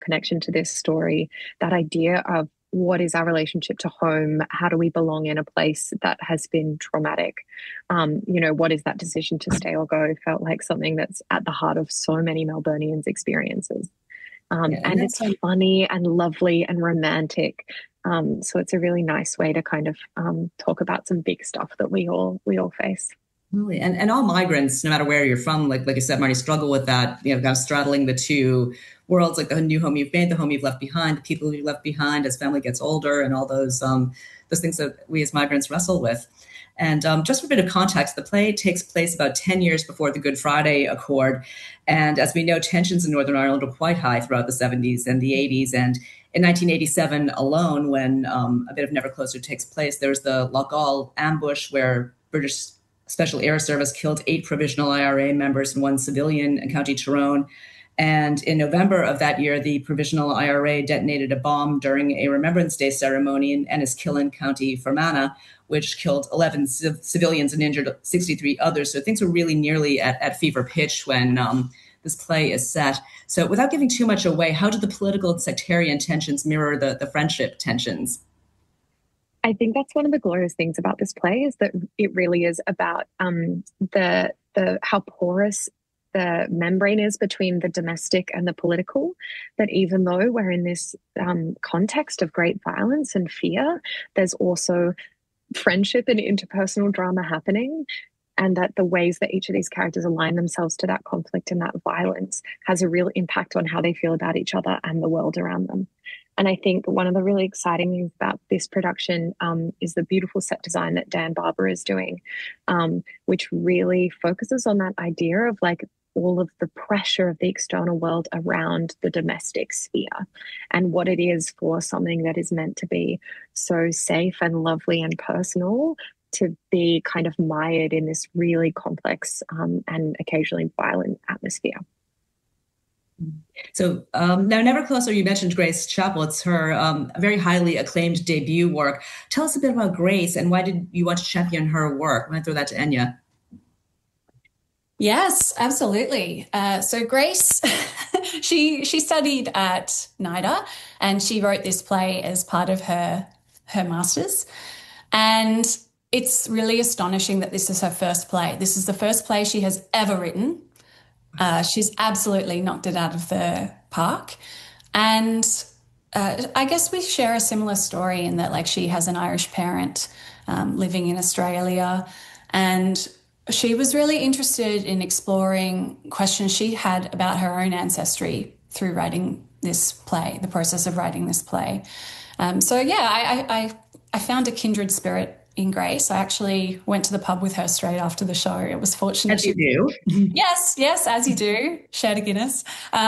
connection to this story, that idea of what is our relationship to home? How do we belong in a place that has been traumatic? What is that decision to stay or go? Felt like something that's at the heart of so many Melburnians' experiences. Yeah, and And it's that's funny and lovely and romantic. So it's a really nice way to kind of talk about some big stuff that we all face. really, and all migrants, no matter where you're from, like you said, Marty, struggle with that, kind of straddling the two worlds, like the new home you've made, the home you've left behind, the people you left behind as family gets older, and all those things that we as migrants wrestle with. And just for a bit of context, the play takes place about 10 years before the Good Friday Accord. And as we know, tensions in Northern Ireland were quite high throughout the 70s and the 80s. And in 1987 alone, when a bit of Never Closer takes place, there's the Loughgall ambush where British Special Air Service killed 8 provisional IRA members and 1 civilian in County Tyrone. And in November of that year, the Provisional IRA detonated a bomb during a Remembrance Day ceremony in Enniskillen, County Fermanagh, which killed 11 civilians and injured 63 others. So things were really nearly at fever pitch when this play is set. So without giving too much away, how did the political and sectarian tensions mirror the friendship tensions? I think that's one of the glorious things about this play is that it really is about the how porous the membrane is between the domestic and the political. That even though we're in this context of great violence and fear, there's also friendship and interpersonal drama happening, and that the ways that each of these characters align themselves to that conflict and that violence has a real impact on how they feel about each other and the world around them. And I think one of the really exciting things about this production is the beautiful set design that Dan Barber is doing, which really focuses on that idea of like all of the pressure of the external world around the domestic sphere and what it is for something that is meant to be so safe and lovely and personal to be kind of mired in this really complex and occasionally violent atmosphere. So now, Never Closer, you mentioned Grace Chappell. It's her very highly acclaimed debut work. Tell us a bit about Grace and why did you want to champion her work? I'm going to throw that to Enya. Yes, absolutely. So Grace, she studied at NIDA and she wrote this play as part of her master's. And it's really astonishing that this is her first play. This is the first play she has ever written. She's absolutely knocked it out of the park. And I guess we share a similar story in that, like, she has an Irish parent living in Australia, and she was really interested in exploring questions she had about her own ancestry through writing this play, the process of writing this play. I found a kindred spirit in Grace. I actually went to the pub with her straight after the show. It was fortunate. As you do. Yes, as you do. Shared a Guinness.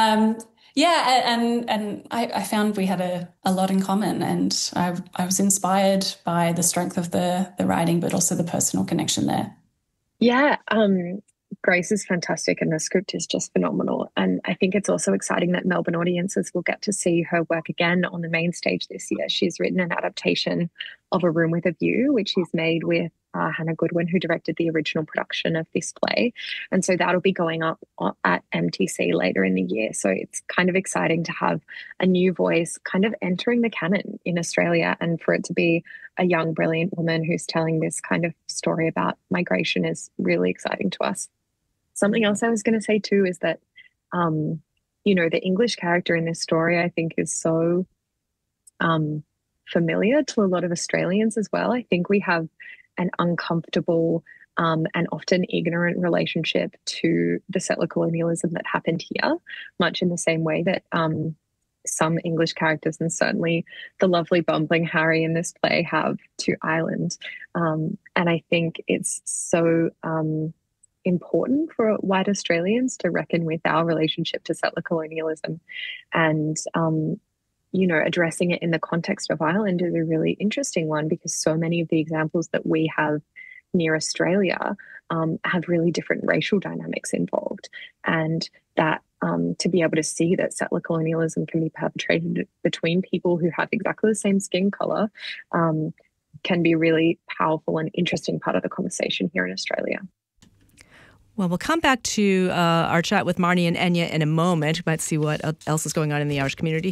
I found we had a lot in common, and I was inspired by the strength of the writing, but also the personal connection there. Yeah, Grace is fantastic and the script is just phenomenal. And I think it's also exciting that Melbourne audiences will get to see her work again on the main stage this year. She's written an adaptation of A Room with a View, which she's made with Hannah Goodwin, who directed the original production of this play. And so that'll be going up at MTC later in the year. So it's kind of exciting to have a new voice kind of entering the canon in Australia, and for it to be a young, brilliant woman who's telling this kind of story about migration is really exciting to us. Something else I was going to say too is that, the English character in this story, I think, is so familiar to a lot of Australians as well. I think we have an uncomfortable and often ignorant relationship to the settler colonialism that happened here, much in the same way that some English characters, and certainly the lovely bumbling Harry in this play, have to Ireland. And I think it's so important for white Australians to reckon with our relationship to settler colonialism, and addressing it in the context of Ireland is a really interesting one, because so many of the examples that we have near Australia have really different racial dynamics involved, and that to be able to see that settler colonialism can be perpetrated between people who have exactly the same skin color can be really powerful and interesting part of the conversation here in Australia. Well, we'll come back to our chat with Marnie and Enya in a moment. We might see what else is going on in the Irish community.